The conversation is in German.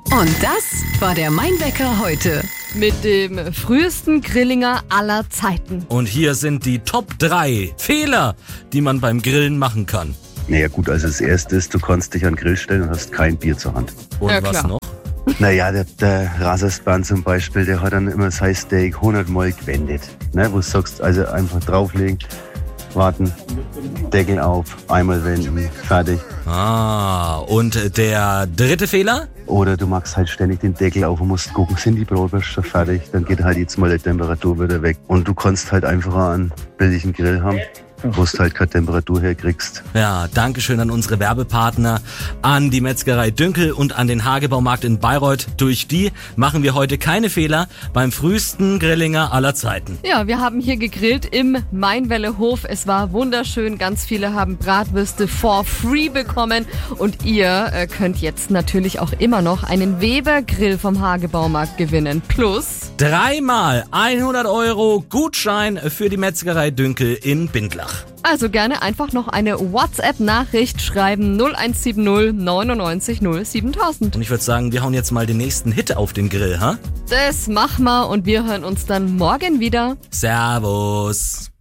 Und das war der Mein-Wecker heute. Mit dem frühesten Grillinger aller Zeiten. Und hier sind die Top 3 Fehler, die man beim Grillen machen kann. Naja gut, also das Erste ist, du kannst dich an den Grill stellen und hast kein Bier zur Hand. Und Ja, was klar. noch? Naja, der Raserspan zum Beispiel, der hat dann immer sein Steak 100 Mal gewendet. Ne, wo du sagst, also einfach drauflegen, warten, Deckel auf, einmal wenden, fertig. Und der dritte Fehler? Oder du machst halt ständig den Deckel auf und musst gucken, sind die Bratwürste schon fertig? Dann geht halt jetzt mal die Temperatur wieder weg. Und du kannst halt einfach einen billigen Grill haben, wo du halt keine Temperatur herkriegst. Ja, Dankeschön an unsere Werbepartner, an die Metzgerei Dünkel und an den Hagebaumarkt in Bayreuth. Durch die machen wir heute keine Fehler beim frühesten Grillinger aller Zeiten. Ja, wir haben hier gegrillt im Mainwelle-Hof. Es war wunderschön. Ganz viele haben Bratwürste for free bekommen. Und ihr könnt jetzt natürlich auch immer noch einen Weber-Grill vom Hagebaumarkt gewinnen. Plus 3-mal 100 € Gutschein für die Metzgerei Dünkel in Bindlach. also gerne einfach noch eine WhatsApp-Nachricht schreiben 0170 99 0 7000. Und ich würde sagen, wir hauen jetzt mal den nächsten Hit auf den Grill, ha? Das machen wir und wir hören uns dann morgen wieder. Servus.